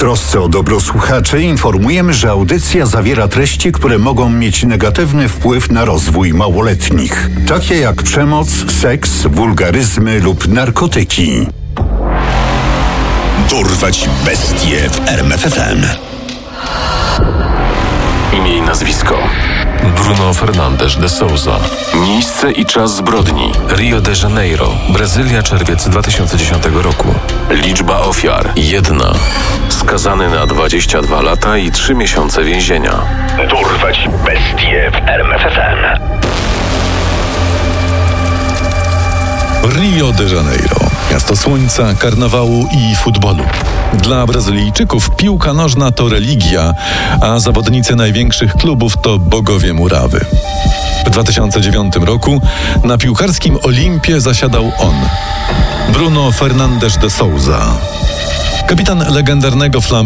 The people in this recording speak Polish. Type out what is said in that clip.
trosce o dobro słuchaczy informujemy, że audycja zawiera treści, które mogą mieć negatywny wpływ na rozwój małoletnich, takie jak przemoc, seks, wulgaryzmy lub narkotyki. Dorwać bestie w RMFFM. Imię i nazwisko: Bruno Fernandes de Souza. Miejsce i czas zbrodni: Rio de Janeiro, Brazylia, czerwiec 2010 roku. Liczba ofiar: 1. Skazany na 22 lata i 3 miesiące więzienia. Dorwać bestie w RMFFM. Rio de Janeiro. Miasto słońca, karnawału i futbolu. Dla Brazylijczyków piłka nożna to religia, a zawodnicy największych klubów to bogowie murawy. W 2009 roku na piłkarskim Olimpie zasiadał on, Bruno Fernandes de Souza. Kapitan legendarnego